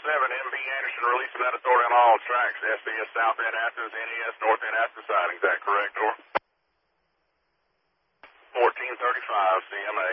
MB Anderson releasing that authority on all tracks. SDS South End Athens, NES North End Athens siding. Is that correct, or? 1435 CMA.